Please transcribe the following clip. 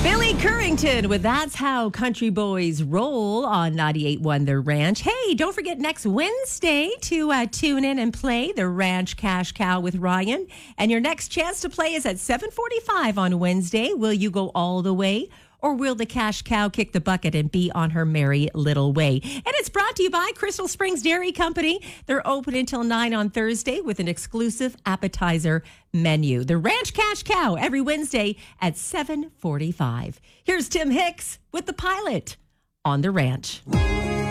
Billy Currington with That's How Country Boys Roll on 98.1 The Ranch. Hey, don't forget next Wednesday to tune in and play the Ranch Cash Cow with Ryan. And your next chance to play is at 7:45 on Wednesday. Will you go all the way? Or will the cash cow kick the bucket and be on her merry little way? And it's brought to you by Crystal Springs Dairy Company. They're open until 9 on Thursday with an exclusive appetizer menu. The Ranch Cash Cow every Wednesday at 7:45. Here's Tim Hicks with The Pilot on The Ranch.